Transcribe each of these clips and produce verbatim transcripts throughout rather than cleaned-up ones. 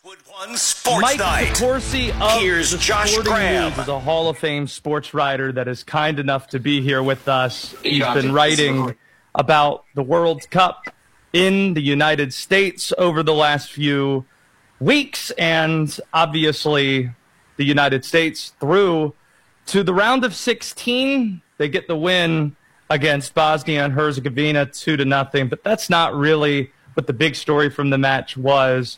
Westwood One Sports Mike Night. DeCourcy of Here's the Josh Sporting Graham. News is a Hall of Fame sports writer that is kind enough to be here with us. He's been writing about the World Cup in the United States over the last few weeks, and obviously the United States through to the round of sixteen. They get the win against Bosnia and Herzegovina two to nothing, but that's not really what the big story from the match was.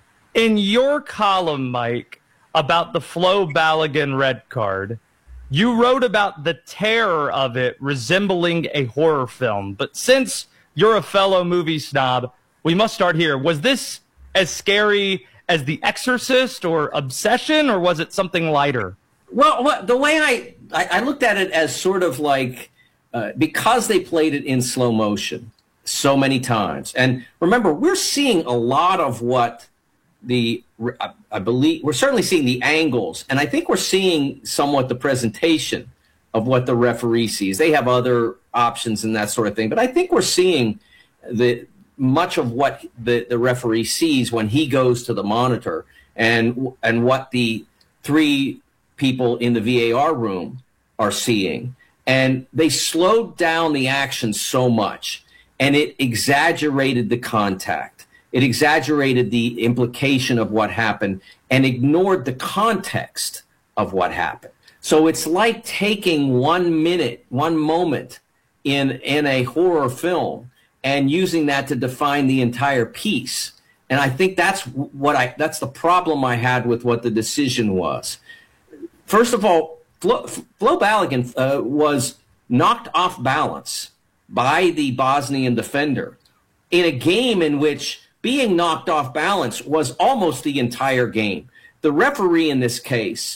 In your column, Mike, about the Flo Balogun red card, you wrote about the terror of it resembling a horror film. But since you're a fellow movie snob, we must start here. Was this as scary as The Exorcist or Obsession, or was it something lighter? Well, what, the way I, I, I looked at it as sort of like, uh, because they played it in slow motion so many times. And remember, we're seeing a lot of what the, I, I believe, we're certainly seeing the angles. And I think we're seeing somewhat the presentation of what the referee sees. They have other options and that sort of thing. But I think we're seeing the much of what the, the referee sees when he goes to the monitor, and and what the three people in the V A R room are seeing. And they slowed down the action so much, and it exaggerated the contact. It exaggerated the implication of what happened and ignored the context of what happened. So it's like taking one minute, one moment in, in a horror film and using that to define the entire piece. And I think that's what I, that's the problem I had with what the decision was. First of all, Flo, Flo Balogun uh, was knocked off balance by the Bosnian defender in a game in which being knocked off balance was almost the entire game. The referee in this case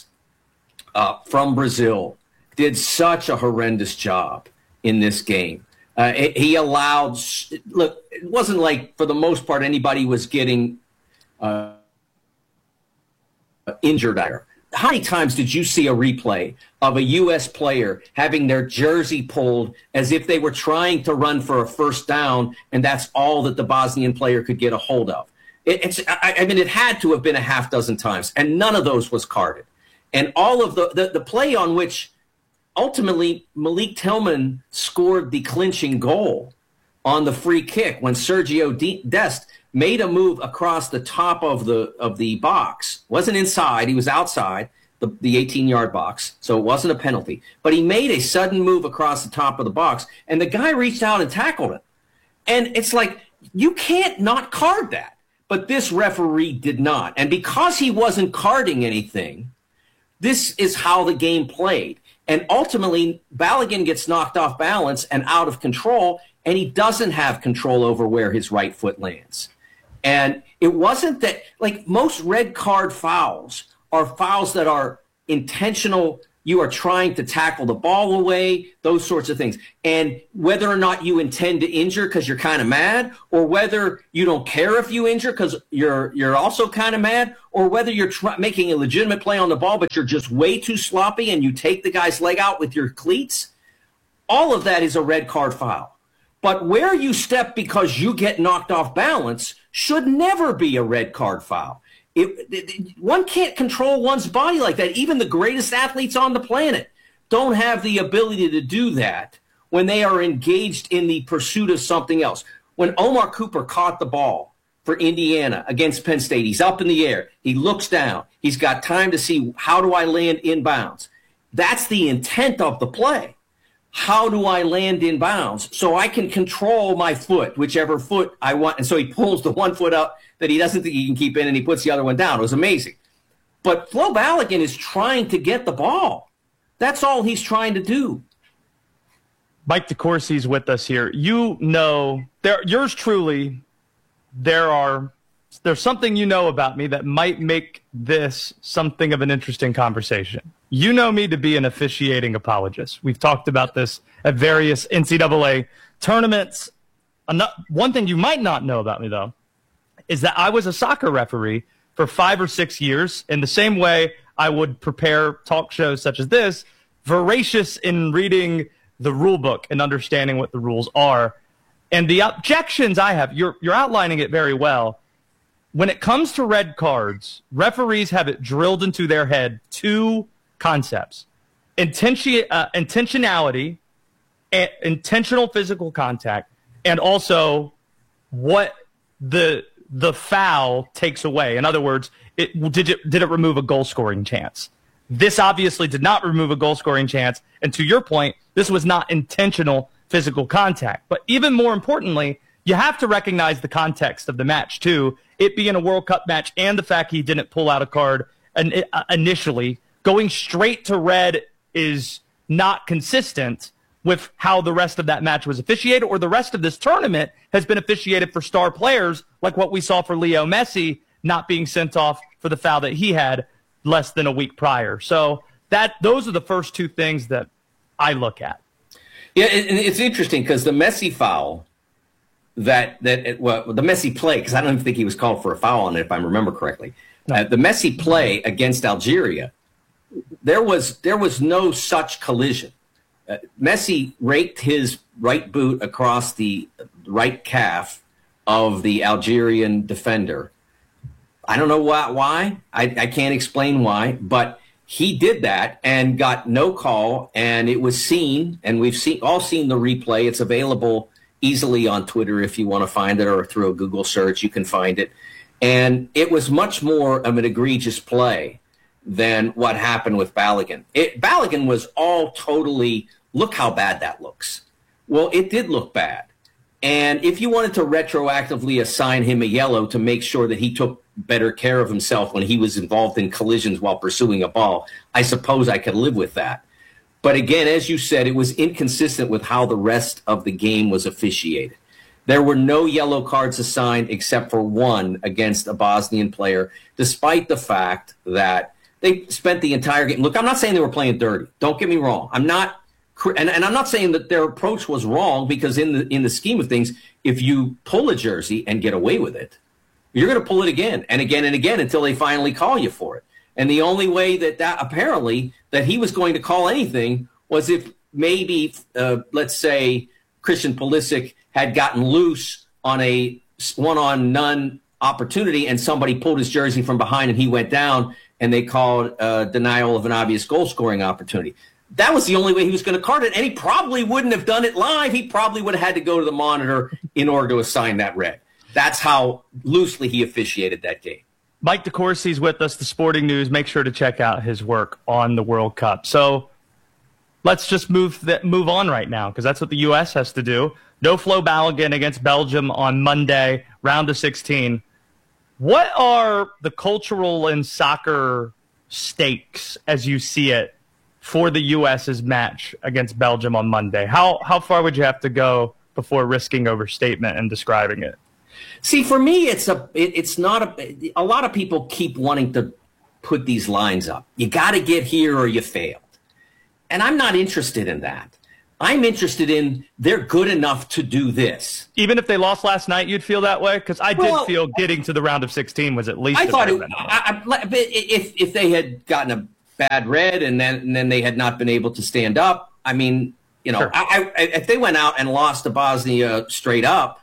uh, from Brazil did such a horrendous job in this game. Uh, he allowed, look, it wasn't like for the most part anybody was getting uh, injured there. How many times did you see a replay of a U S player having their jersey pulled as if they were trying to run for a first down, and that's all that the Bosnian player could get a hold of? It, it's, I, I mean, it had to have been a half dozen times, and none of those was carded. And all of the, the, the play on which ultimately Malik Tillman scored the clinching goal on the free kick when Sergio Dest made a move across the top of the of the box. Wasn't inside, he was outside the, the eighteen-yard box, so it wasn't a penalty. But he made a sudden move across the top of the box, and the guy reached out and tackled him. And it's like, you can't not card that. But this referee did not. And because he wasn't carding anything, this is how the game played. And ultimately, Balogun gets knocked off balance and out of control, and he doesn't have control over where his right foot lands. And it wasn't that, like, most red card fouls are fouls that are intentional. You are trying to tackle the ball away, those sorts of things. And whether or not you intend to injure because you're kind of mad, or whether you don't care if you injure because you're you're also kind of mad, or whether you're try- making a legitimate play on the ball but you're just way too sloppy and you take the guy's leg out with your cleats, all of that is a red card foul. But where you step because you get knocked off balance should never be a red card foul. It, it, one can't control one's body like that. Even the greatest athletes on the planet don't have the ability to do that when they are engaged in the pursuit of something else. When Omar Cooper caught the ball for Indiana against Penn State, he's up in the air. He looks down. He's got time to see, how do I land inbounds? That's the intent of the play. How do I land in bounds so I can control my foot, whichever foot I want? And so he pulls the one foot up that he doesn't think he can keep in, and he puts the other one down. It was amazing. But Flo Balogun is trying to get the ball. That's all he's trying to do. Mike DeCourcy's with us here. You know, there, yours truly, there are, there's something you know about me that might make this something of an interesting conversation. You know me to be an officiating apologist. We've talked about this at various N C double A tournaments. One thing you might not know about me, though, is that I was a soccer referee for five or six years in the same way I would prepare talk shows such as this, voracious in reading the rule book and understanding what the rules are. And the objections I have, you're, you're outlining it very well. when it comes to red cards, referees have it drilled into their head two concepts: Intention, uh, intentionality, and intentional physical contact, and also what the the foul takes away. In other words, it, did it did it remove a goal scoring chance? This obviously did not remove a goal scoring chance, and to your point, this was not intentional physical contact. But even more importantly, you have to recognize the context of the match too. It being a World Cup match, and the fact he didn't pull out a card initially, going straight to red is not consistent with how the rest of that match was officiated, or the rest of this tournament has been officiated for star players, like what we saw for Leo Messi not being sent off for the foul that he had less than a week prior. So that those are the first two things that I look at. Yeah, and it's interesting because the Messi foul, that that well, the Messi play, because I don't even think he was called for a foul on it, if I remember correctly. No. Uh, the Messi play against Algeria, there was there was no such collision. Uh, Messi raked his right boot across the right calf of the Algerian defender. I don't know why. why. I, I can't explain why, but he did that and got no call, and it was seen, and we've seen all seen the replay. It's available easily on Twitter if you want to find it, or through a Google search, you can find it. And it was much more of an egregious play than what happened with Balogun. It, Balogun was all totally, look how bad that looks. Well, it did look bad. And if you wanted to retroactively assign him a yellow to make sure that he took better care of himself when he was involved in collisions while pursuing a ball, I suppose I could live with that. But again, as you said, it was inconsistent with how the rest of the game was officiated. There were no yellow cards assigned except for one against a Bosnian player, despite the fact that they spent the entire game. Look, I'm not saying they were playing dirty. Don't get me wrong. I'm not, and, and I'm not saying that their approach was wrong, because in the in the scheme of things, if you pull a jersey and get away with it, you're going to pull it again and again and again until they finally call you for it. And the only way that that apparently that he was going to call anything was if maybe, uh, let's say, Christian Pulisic had gotten loose on a one-on-none opportunity and somebody pulled his jersey from behind and he went down, and they called uh, denial of an obvious goal-scoring opportunity. That was the only way he was going to card it, and he probably wouldn't have done it live. He probably would have had to go to the monitor in order to assign that red. That's how loosely he officiated that game. Mike DeCourcy's with us, the Sporting News. Make sure to check out his work on the World Cup. So let's just move th- move on right now, because that's what the U S has to do. No Flo Balogun against Belgium on Monday, round of sixteen. What are the cultural and soccer stakes, as you see it, for the U S's match against Belgium on Monday? How how far would you have to go before risking overstatement and describing it? See, for me, it's a it, it's not a. A lot of people keep wanting to put these lines up. You got to get here or you failed, and I'm not interested in that. I'm interested in they're good enough to do this. Even if they lost last night, you'd feel that way? Because I did well, feel getting to the round of sixteen was at least. I a thought it, I, I, if if they had gotten a bad red and then and then they had not been able to stand up, I mean, you know, sure. I, I, if they went out and lost to Bosnia straight up,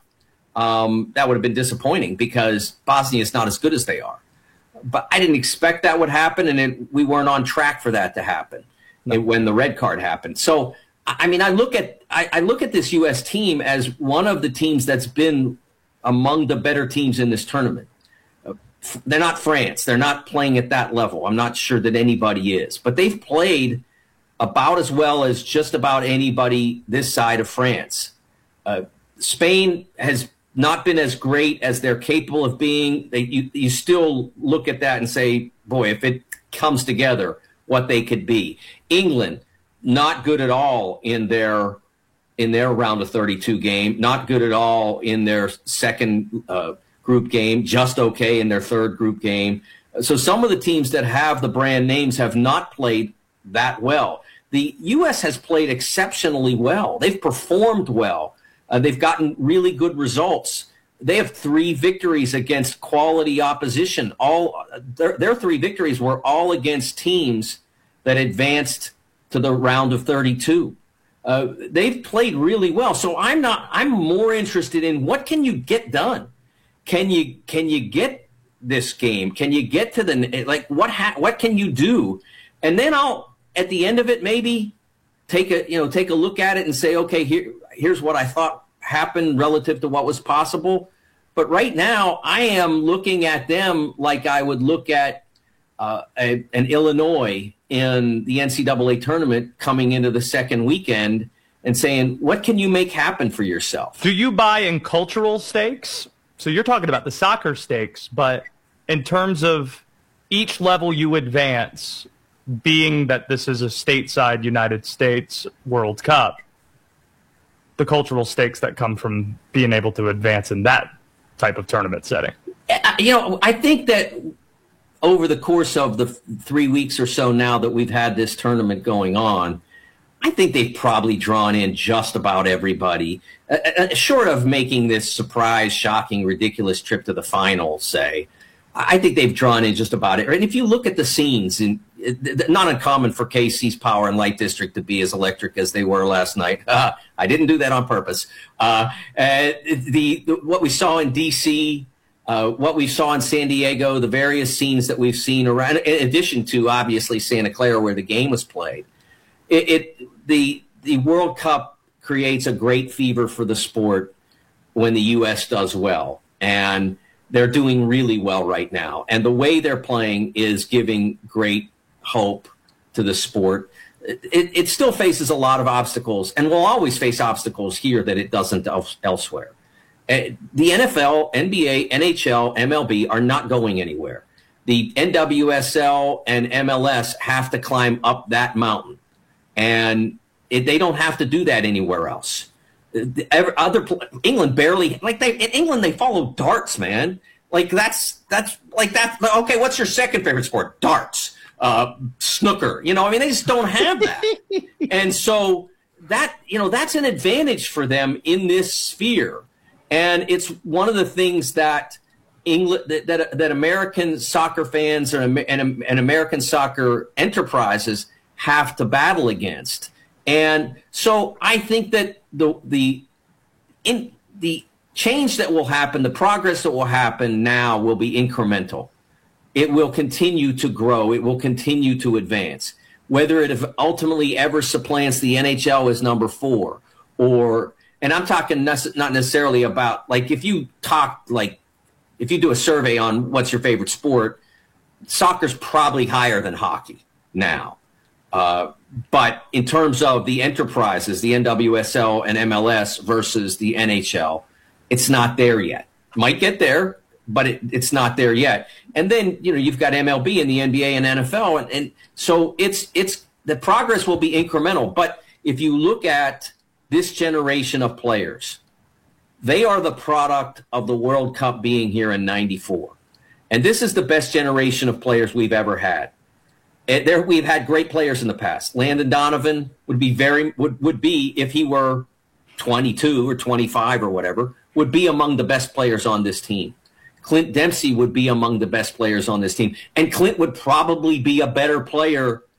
um, that would have been disappointing, because Bosnia is not as good as they are. But I didn't expect that would happen, and it, we weren't on track for that to happen no. when the red card happened. So. I mean, I look at I, I look at this U S team as one of the teams that's been among the better teams in this tournament. Uh, f- they're not France. They're not playing at that level. I'm not sure that anybody is. But they've played about as well as just about anybody this side of France. Uh, Spain has not been as great as they're capable of being. They, you, you still look at that and say, boy, if it comes together, what they could be. England, not good at all in their in their round of thirty-two game. Not good at all in their second uh, group game. Just okay in their third group game. So some of the teams that have the brand names have not played that well. The U S has played exceptionally well. They've performed well. Uh, they've gotten really good results. They have three victories against quality opposition. All their, their three victories were all against teams that advanced to the round of thirty-two. Uh, they've played really well. So I'm not, I'm more interested in what can you get done? Can you, can you get this game? Can you get to the like what ha- what can you do? And then I'll at the end of it maybe take a you know take a look at it and say, okay, here here's what I thought happened relative to what was possible. But right now, I am looking at them like I would look at uh, a, an Illinois in the N C double A tournament coming into the second weekend and saying, what can you make happen for yourself? Do you buy in cultural stakes? So you're talking about the soccer stakes, but in terms of each level you advance, being that this is a stateside United States World Cup, the cultural stakes that come from being able to advance in that type of tournament setting. You know, I think that over the course of the three weeks or so now that we've had this tournament going on, I think they've probably drawn in just about everybody, uh, uh, short of making this surprise, shocking, ridiculous trip to the final, say. I think they've drawn in just about it. And if you look at the scenes, in, it, not uncommon for K C's Power and Light District to be as electric as they were last night. Uh, I didn't do that on purpose. Uh, uh, the, the what we saw in D C, uh, what we saw in San Diego, the various scenes that we've seen around, in addition to obviously Santa Clara where the game was played. It, it the the World Cup creates a great fever for the sport when the U S does well, and they're doing really well right now. And the way they're playing is giving great hope to the sport. It, it still faces a lot of obstacles, and will always face obstacles here that it doesn't elsewhere. The N F L, N B A, N H L, M L B are not going anywhere. The N W S L and M L S have to climb up that mountain, and it, they don't have to do that anywhere else. The, other England barely like they in England they follow darts, man. Like that's that's like that. Okay, what's your second favorite sport? Darts, uh, snooker. You know, I mean, they just don't have that, and so that you know that's an advantage for them in this sphere, and it's one of the things that England that that, that American soccer fans and, and and American soccer enterprises have to battle against. And so I think that the the in the change that will happen, the progress that will happen now will be incremental. It will continue to grow. It will continue to advance. Whether it ultimately ever supplants the N H L as number four, or and I'm talking not necessarily about like if you talk like if you do a survey on what's your favorite sport, soccer's probably higher than hockey now. Uh, but in terms of the enterprises, the N W S L and M L S versus the N H L, it's not there yet. Might get there, but it, it's not there yet. And then, you know, you've got M L B and the N B A and N F L. And, and so it's it's the progress will be incremental. But if you look at this generation of players, they are the product of the World Cup being here in ninety-four. And this is the best generation of players we've ever had. And there, we've had great players in the past. Landon Donovan would be very would, would be if he were twenty-two or twenty-five or whatever, would be among the best players on this team. Clint Dempsey would be among the best players on this team, and Clint would probably be a better player